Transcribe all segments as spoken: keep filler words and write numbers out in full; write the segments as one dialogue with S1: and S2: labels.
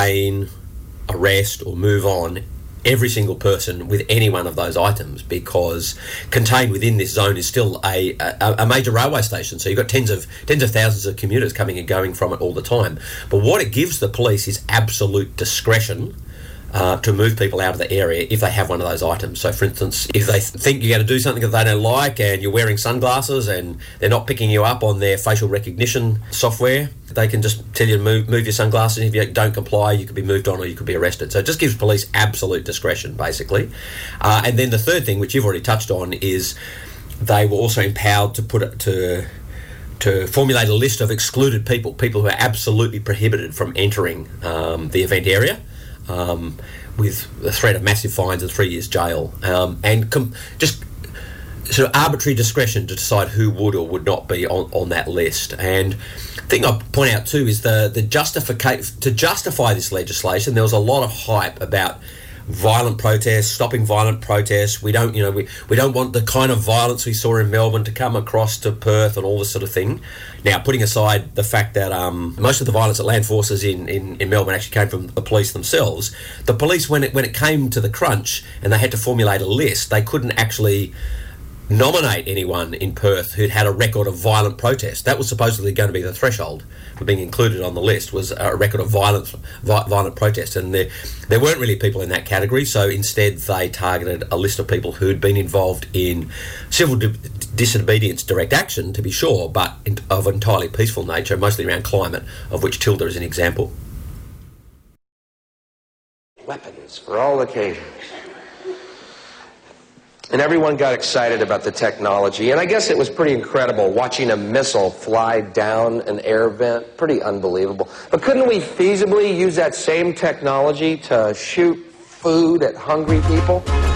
S1: detain, arrest or move on every single person with any one of those items, because contained within this zone is still a, a, a major railway station. So you've got tens of tens of thousands of commuters coming and going from it all the time. But what it gives the police is absolute discretion uh, to move people out of the area if they have one of those items. So, for instance, if they th- think you're going to do something that they don't like and you're wearing sunglasses and they're not picking you up on their facial recognition software, they can just tell you to move, move your sunglasses, and if you don't comply, you could be moved on or you could be arrested. So it just gives police absolute discretion, basically. Uh, and then the third thing, which you've already touched on, is they were also empowered to put it to to formulate a list of excluded people, people who are absolutely prohibited from entering um, the event area, um, with the threat of massive fines and three years jail, um, and com- just sort of arbitrary discretion to decide who would or would not be on, on that list. And the thing I point out too is the the justification to justify this legislation. There was a lot of hype about violent protests, stopping violent protests. We don't, you know, we, we don't want the kind of violence we saw in Melbourne to come across to Perth and all this sort of thing. Now, putting aside the fact that um, most of the violence at land forces in, in, in Melbourne actually came from the police themselves, the police, when it when it came to the crunch and they had to formulate a list, they couldn't actually nominate anyone in Perth who'd had a record of violent protest. That was supposedly going to be the threshold for being included on the list, was a record of violent vi- violent protest, and there there weren't really people in that category. So instead they targeted a list of people who'd been involved in civil di- disobedience direct action, to be sure, but in, of entirely peaceful nature, mostly around climate, of which Tilda is an example.
S2: Weapons for all occasions. And everyone got excited about the technology. And I guess it was pretty incredible watching a missile fly down an air vent. Pretty unbelievable. But couldn't we feasibly use that same technology to shoot food at hungry people?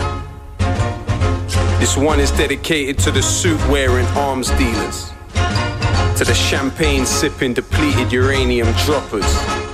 S3: This one is dedicated to the suit-wearing arms dealers, to the champagne-sipping, depleted uranium droppers,